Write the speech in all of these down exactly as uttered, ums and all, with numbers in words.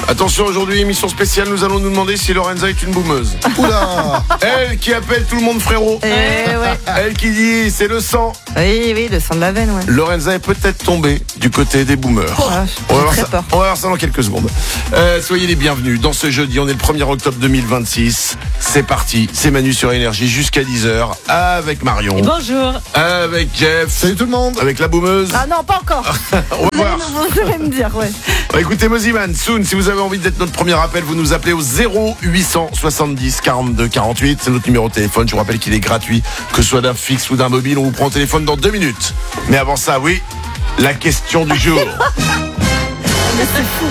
Attention, aujourd'hui, émission spéciale, nous allons nous demander si Lorenza est une boumeuse. Oula. Elle qui appelle tout le monde frérot. Eh ouais. Elle qui dit c'est le sang. Oui, oui, le sang de la veine, ouais. Lorenza est peut-être tombée du côté des boomers. Ah, on, va voir j'ai ça, très peur. on va voir ça dans quelques secondes. Euh, soyez les bienvenus dans ce jeudi, on est le premier octobre deux mille vingt-six. C'est parti, c'est Manu sur Énergie jusqu'à dix heures avec Marion. Et bonjour. Avec Jeff. Salut tout le monde. Avec la boumeuse. Ah non, pas encore. On va voir. Vous allez me dire, ouais. Bah, écoutez Moziman, Soon, si vous avez envie d'être notre premier appel, vous nous appelez au zéro huit cent soixante-dix quarante-deux quarante-huit. C'est notre numéro de téléphone. Je vous rappelle qu'il est gratuit, que ce soit d'un fixe ou d'un mobile. On vous prend au téléphone dans deux minutes. Mais avant ça, oui, la question du jour. Mais c'est fou.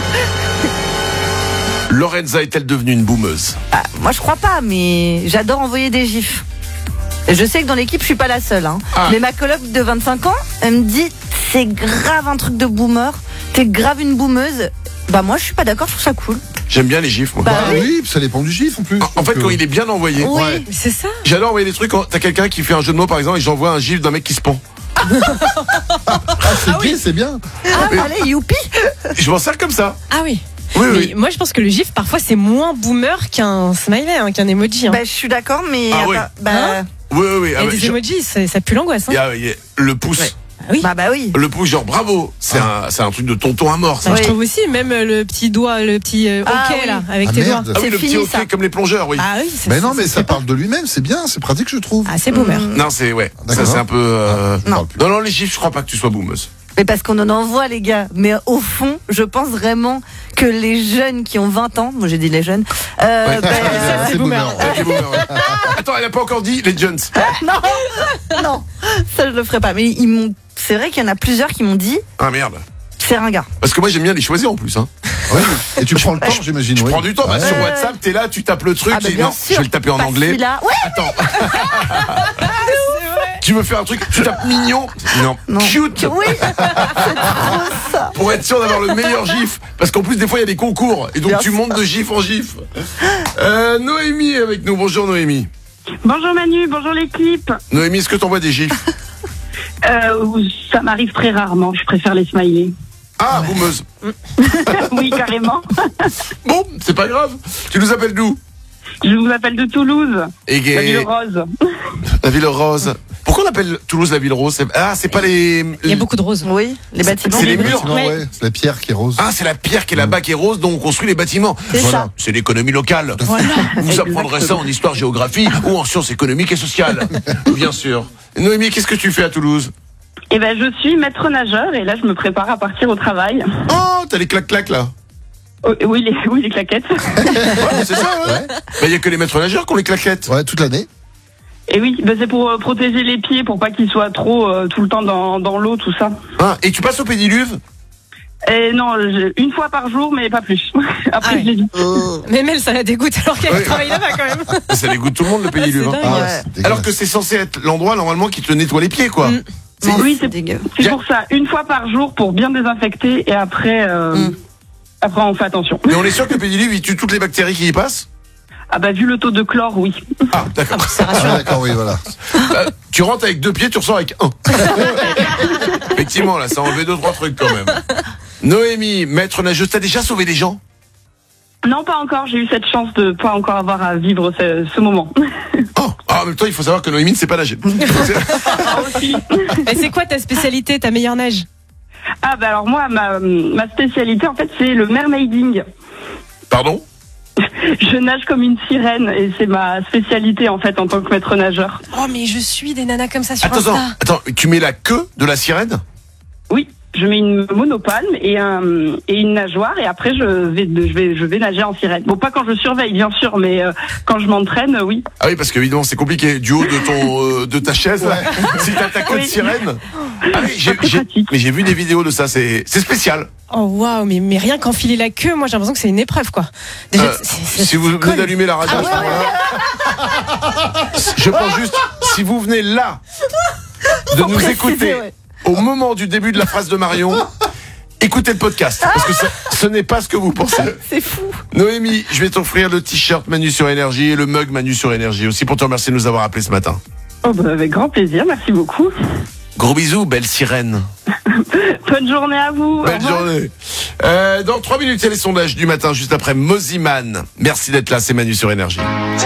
Lorenza est-elle devenue une boumeuse? Ah, moi, je crois pas, mais j'adore envoyer des gifs. Et je sais que dans l'équipe, je suis pas la seule. Hein. Ah. Mais ma coloc de vingt-cinq ans, elle me dit c'est grave un truc de boomer. T'es grave une boumeuse. Bah moi, je suis pas d'accord. Je trouve ça cool. J'aime bien les gifs, moi. Bah, Ah oui, ça dépend du gif en plus. En fait, Donc, quand euh, il est bien envoyé. Oui. Ouais. C'est ça. J'adore envoyer des trucs quand t'as quelqu'un qui fait un jeu de mots, par exemple, et j'envoie un gif d'un mec qui se pend. Ah, c'est gay, c'est bien. Ah, allez, youpi. Je m'en sers comme ça. Ah oui. Oui, Mais oui. moi, je pense que le gif, parfois, c'est moins boomer qu'un smiley, hein, qu'un emoji. Hein. Bah, je suis d'accord, mais Ah attends, oui. bah, Hein Oui, oui, oui. Il y Ah, a bah, des je- emojis, ça, ça pue l'angoisse. il y Hein. a- il y a le pouce. Ouais. Ah oui. bah, bah oui. Le pouce, genre bravo. C'est un, c'est un truc de tonton à mort, ça. Bah, Oui. Je trouve aussi, même le petit doigt, le petit euh, Ah OK oui. là, avec Ah, tes merde. doigts. Ah oui, C'est le petit fini, ok ça. comme les plongeurs, oui. Ah oui, c'est Mais non, mais c'est ça pas- parle de lui-même, c'est bien, c'est pratique, je trouve. Ah, c'est boomer. Mm. Non, c'est ouais. Ça, D'accord. c'est un peu. euh, Je non. parle plus. Non, non, les gifs, je crois pas que tu sois boumeuse. Mais parce qu'on en envoie, les gars. Mais au fond, je pense vraiment que les jeunes qui ont vingt ans, moi j'ai dit les jeunes, euh, Ouais. ben, Ah, c'est boomer. Ouais, t'es boomer, ouais. Attends, elle a pas encore dit les Jones. non, non, ça je le ferai pas. Mais ils m'ont, c'est vrai qu'il y en a plusieurs qui m'ont dit, Ah merde. c'est ringard. Parce que moi j'aime bien les choisir en plus. Hein. Ouais. Et tu prends le temps, j'imagine. Tu oui. prends du temps. Bah, Ouais. sur WhatsApp, t'es là, tu tapes le truc. Ah bah et bien non, sûr. je vais le taper en Pas anglais. celui-là. Ouais. Attends. Tu veux faire un truc, tu tapes mignon. Non. Non. Cute. Oui. C'est trop ça. Pour être sûr d'avoir le meilleur gif. Parce qu'en plus, des fois, il y a des concours. Et donc, Bien tu sûr. montes de gif en gif. Euh, Noémie est avec nous. Bonjour, Noémie. Bonjour Manu, bonjour l'équipe. Noémie, est-ce que t'envoies des gifs? Euh, ça m'arrive très rarement, je préfère les smileys. Ah, boumeuse. Oui, carrément. Bon, c'est pas grave. Tu nous appelles d'où? Je vous appelle de Toulouse, Et la ville rose. La ville rose. Pourquoi on appelle Toulouse la ville rose? C'est- Ah, c'est pas les. Il y a beaucoup de roses. Oui, les bâtiments. c'est les Ouais, murs. sinon, Ouais. ouais, c'est la pierre qui est rose. Ah, c'est la pierre qui est là-bas qui est rose, donc on construit les bâtiments. C'est Voilà. ça. C'est l'économie locale. Voilà. Vous apprendrez ça en histoire-géographie ou en sciences économiques et sociales. Bien sûr. Noémie, qu'est-ce que tu fais à Toulouse? Eh ben, je suis maître nageur et là, je me prépare à partir au travail. Oh, t'as les clac-clac là. Oh, oui, les, oui, les claquettes. Ouais, c'est ça, ouais. Ouais. Il y a que les maîtres nageurs qui ont les claquettes. Ouais, toute l'année. Et oui, ben, c'est pour euh, protéger les pieds, pour pas qu'ils soient trop euh, tout le temps dans, dans l'eau, tout ça. Ah, et tu passes au pédiluve? Et non, je- une fois par jour, mais pas plus. Après, Ah ouais. je l'évite. Mais Mel, ça la dégoûte alors qu'elle Ouais. travaille là-bas quand même. Ça dégoûte tout le monde le pédiluve. Ah, hein. c'est dingue. Ah, Ouais. c'est dégueulasse. Alors que c'est censé être l'endroit normalement qui te nettoie les pieds, quoi. Mm. C'est- Non, Oui, c'est c'est- dégueu. C'est J'ai- pour ça, une fois par jour pour bien désinfecter et après, euh, Mm. après on fait attention. Mais on est sûr que le pédiluve il tue toutes les bactéries qui y passent? Ah bah vu le taux de chlore, oui. Ah, d'accord. C'est Ah, rassurant. d'accord, oui, voilà. Euh, tu rentres avec deux pieds, tu ressors avec un. Effectivement, là, ça a enlevé deux, trois trucs quand même. Noémie, maître nageuse, t'as déjà sauvé des gens? Non, pas encore. J'ai eu cette chance de pas encore avoir à vivre ce, ce moment. Oh, ah, en même temps, il faut savoir que Noémie ne sait pas nager. Ah, aussi. Et c'est quoi ta spécialité, ta meilleure nage? Ah bah alors moi, ma, ma spécialité en fait, c'est le mermaiding. Pardon? Je nage comme une sirène et c'est ma spécialité en fait en tant que maître nageur. Oh, mais je suis des nanas comme ça sur Attends, attends, Insta. attends, tu mets la queue de la sirène? Oui, je mets une monopalme et, un, et une nageoire et après je vais, je vais, je vais nager en sirène. Bon, pas quand je surveille bien sûr, mais euh, quand je m'entraîne, euh, oui. Ah oui, parce qu'évidemment, c'est compliqué. Du haut de ton, euh, de ta chaise, là, si t'as ta queue de Oui. sirène. Ah oui, j'ai, Pas très j'ai- pratique. mais j'ai vu des vidéos de ça, c'est, c'est spécial. Oh waouh, mais, mais rien qu'enfiler la queue, moi j'ai l'impression que c'est une épreuve quoi. Déjà, Euh, c'est- c'est- si vous venez colle. d'allumer la radio, Ah à ce moment-là, je pense juste, si vous venez là, de nous préciser, écouter ouais. au moment du début de la phrase de Marion, écoutez le podcast, parce que ce, ce n'est pas ce que vous pensez. C'est fou. Noémie, je vais t'offrir le t-shirt Manu sur Énergie et le mug Manu sur Énergie aussi pour te remercier de nous avoir appelés ce matin. Oh bah avec grand plaisir, merci beaucoup. Gros bisous, belle sirène. Bonne journée à vous. Belle journée. Euh, dans trois minutes, il y a les sondages du matin, juste après Moziman. Merci d'être là, c'est Manu sur Énergie.